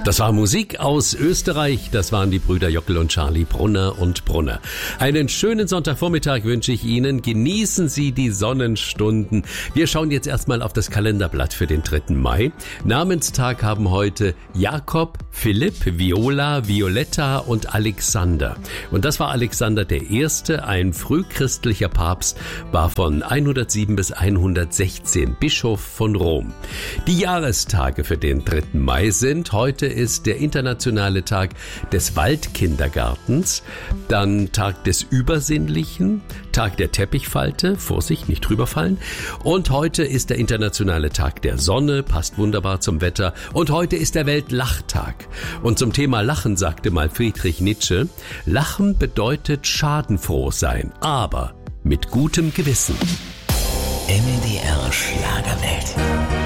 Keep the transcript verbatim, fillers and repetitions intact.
Das war Musik aus Österreich. Das waren die Brüder Jockel und Charlie Brunner und Brunner. Einen schönen Sonntagvormittag wünsche ich Ihnen. Genießen Sie die Sonnenstunden. Wir schauen jetzt erstmal auf das Kalenderblatt für den dritten Mai. Namenstag haben heute Jakob, Philipp, Viola, Violetta und Alexander. Und das war Alexander der Erste, ein frühchristlicher Papst, war von hundertsieben bis hundertsechzehn Bischof von Rom. Die Jahrestage für den dritten Mai sind: heute ist der internationale Tag des Waldkindergartens, dann Tag des Übersinnlichen, Tag der Teppichfalte, Vorsicht, nicht drüber fallen, und heute ist der internationale Tag der Sonne, passt wunderbar zum Wetter, und heute ist der Weltlachtag. Und zum Thema Lachen sagte mal Friedrich Nietzsche: Lachen bedeutet schadenfroh sein, aber mit gutem Gewissen. M D R Schlagerwelt.